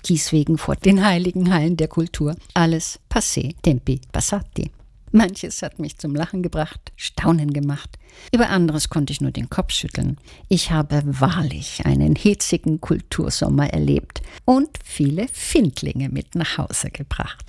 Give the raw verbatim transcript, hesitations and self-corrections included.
Kieswegen vor den heiligen Hallen der Kultur. Alles passé, tempi passati. Manches hat mich zum Lachen gebracht, Staunen gemacht. Über anderes konnte ich nur den Kopf schütteln. Ich habe wahrlich einen hitzigen Kultursommer erlebt und viele Findlinge mit nach Hause gebracht.